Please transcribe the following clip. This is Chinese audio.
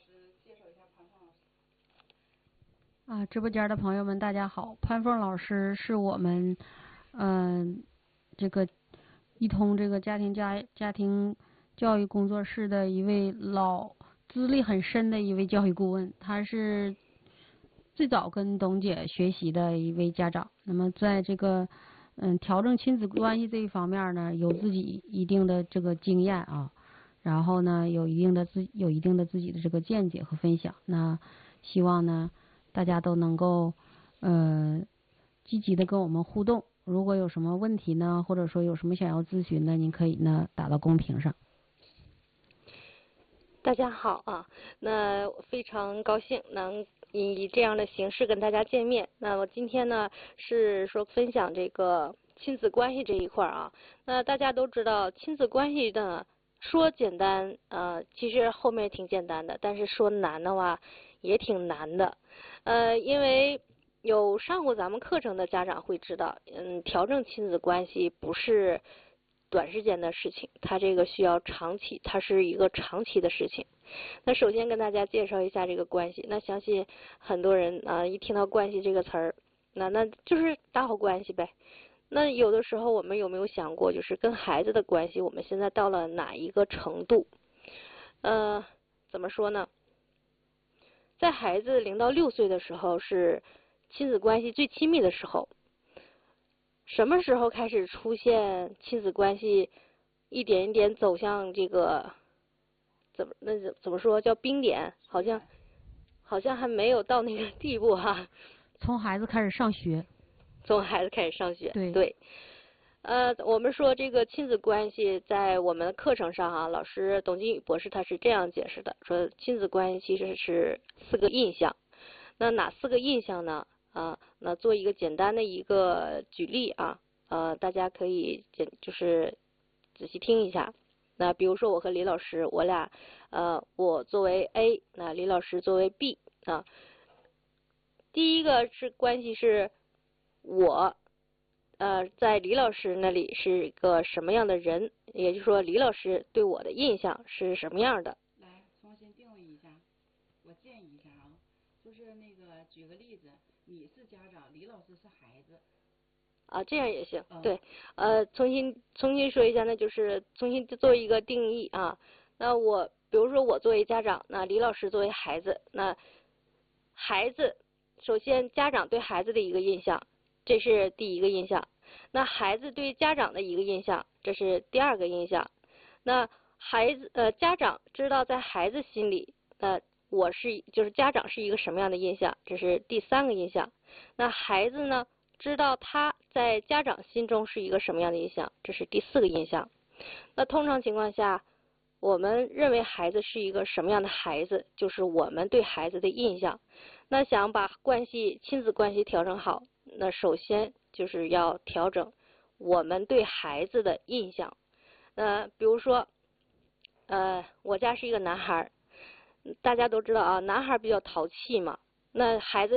师介绍一下潘凤老师。 直播间的朋友们，大家好！潘凤老师是我们，这个一通这个家庭教育工作室的一位资历很深的一位教育顾问，他是最早跟董姐学习的一位家长。那么在这个调整亲子关系这一方面呢，有自己一定的这个经验啊，然后呢有一定的自己的这个见解和分享。那希望呢大家都能够积极的跟我们互动。如果有什么问题呢，或者说有什么想要咨询的，您可以呢打到公屏上。 大家好啊，那非常高兴能以这样的形式跟大家见面。那我今天呢是说分享这个亲子关系这一块啊。那大家都知道亲子关系呢说简单其实后面挺简单的，但是说难的话也挺难的。因为有上过咱们课程的家长会知道，调整亲子关系不是短时间的事情，它这个需要长期，它是一个长期的事情。那首先跟大家介绍一下这个关系。那相信很多人一听到关系这个词儿，那就是打好关系呗。那有的时候我们有没有想过，就是跟孩子的关系，我们现在到了哪一个程度？怎么说呢？在孩子0到6岁的时候是亲子关系最亲密的时候。什么时候开始出现亲子关系一点一点走向这个怎么说叫冰点？好像还没有到那个地步哈。 从孩子开始上学。 从孩子开始上学。 对。 我们说这个亲子关系在我们的课程上啊，老师董金宇博士他是这样解释的，说亲子关系其实是4个印象。那哪4个印象呢？那做一个简单的一个举例啊，大家可以就是仔细听一下。那比如说我和李老师，我俩我作为 A， 那李老师作为 B 啊。第一个是关系是我在李老师那里是一个什么样的人，也就是说李老师对我的印象是什么样的。 来重新定位一下，我建议一下啊，就是那个举个例子，你是家长，李老师是孩子。 这样也行。对。重新说一下，那就是重新做一个定义啊。那比如说我作为家长，那李老师作为孩子，那孩子首先家长对孩子的一个印象，这是第一个印象。那孩子对家长的一个印象，这是第二个印象。那家长知道在孩子心里，就是家长是一个什么样的印象，这是第3个印象。那孩子呢，知道他在家长心中是一个什么样的印象，这是第4个印象。那通常情况下，我们认为孩子是一个什么样的孩子，就是我们对孩子的印象。那想把亲子关系调整好，那首先就是要调整我们对孩子的印象。比如说我家是一个男孩，大家都知道啊，男孩比较淘气嘛，那孩子